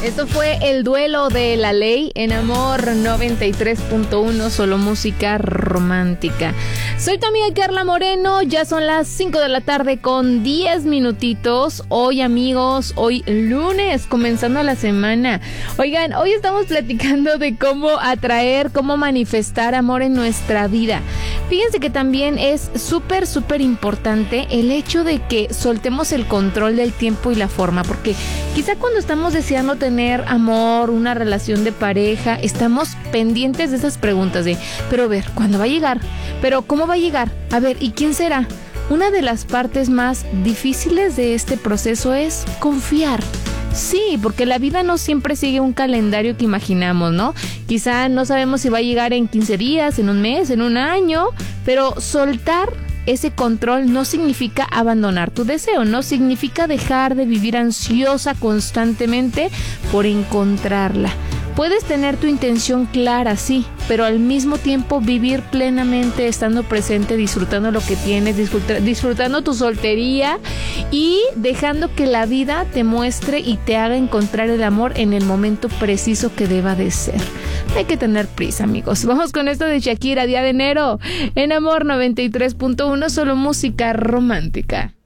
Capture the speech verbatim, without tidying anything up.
Esto fue El Duelo de la Ley en Amor noventa y tres punto uno, solo música romántica. Soy tu amiga Carla Moreno, ya son las cinco de la tarde con diez minutitos. Hoy, amigos, hoy lunes, comenzando la semana. Oigan, hoy estamos platicando de cómo atraer, cómo manifestar amor en nuestra vida. Fíjense que también es súper, súper importante el hecho de que soltemos el control del tiempo y la forma, porque quizá cuando estamos deseando tener amor, una relación de pareja, estamos pendientes de esas preguntas de, pero a ver, ¿cuándo va a llegar? ¿Pero cómo va a llegar? A ver, ¿y quién será? Una de las partes más difíciles de este proceso es confiar. Sí, porque la vida no siempre sigue un calendario que imaginamos, ¿no? Quizá no sabemos si va a llegar en quince días, en un mes, en un año, pero soltar ese control no significa abandonar tu deseo, no significa dejar de vivir ansiosa constantemente por encontrarla. Puedes tener tu intención clara, sí, pero al mismo tiempo vivir plenamente, estando presente, disfrutando lo que tienes, disfruta, disfrutando tu soltería y dejando que la vida te muestre y te haga encontrar el amor en el momento preciso que deba de ser. Hay que tener prisa, amigos. Vamos con esto de Shakira, Día de Enero, en Amor noventa y tres punto uno, solo música romántica.